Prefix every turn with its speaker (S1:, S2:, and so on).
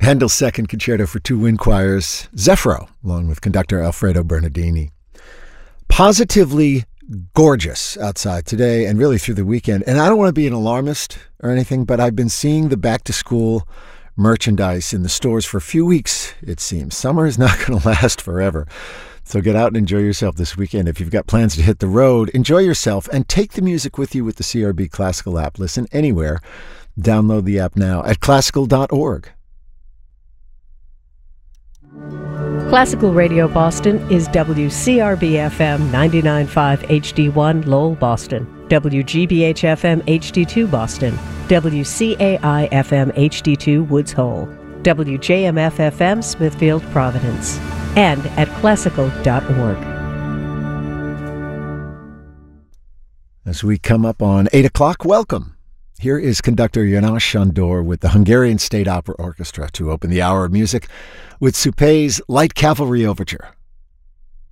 S1: Handel's Second Concerto for Two Wind Choirs, Zeffiro, along with conductor Alfredo Bernardini. Positively gorgeous outside today and really through the weekend. And I don't want to be an alarmist or anything, but I've been seeing the back-to-school merchandise in the stores for a few weeks, it seems. Summer is not going to last forever. So get out and enjoy yourself this weekend. If you've got plans to hit the road, enjoy yourself and take the music with you with the CRB Classical app. Listen anywhere. Download the app now at classical.org.
S2: Classical Radio Boston is WCRB-FM 99.5 HD1 Lowell, Boston, WGBH-FM HD2 Boston, WCAI-FM HD2 Woods Hole, WJMF-FM Smithfield, Providence, and at classical.org.
S1: As we come up on 8 o'clock, welcome. Here is conductor János Sándor with the Hungarian State Opera Orchestra to open the hour of music with Supé's Light Cavalry Overture.